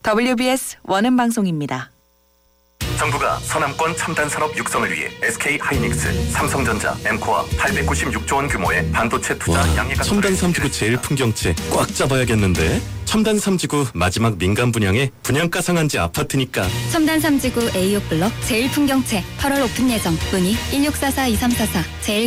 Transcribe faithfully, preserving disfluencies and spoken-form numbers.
더블유비에스 원음 방송입니다. 정부가 서남권 첨단 산업 육성을 위해 에스케이하이닉스, 삼성전자, 엠코와 팔백구십육조 원 규모의 반도체 투자 양해가 첨단 삼지구 제일 풍경채 꽉 잡아야겠는데. 첨단 삼지구 마지막 민간 분양에 분양가 상한제 아파트니까. 첨단 삼지구 에이오 블럭 제일 풍경채 팔월 오픈 예정. 문의 일육사사 이삼사사 제일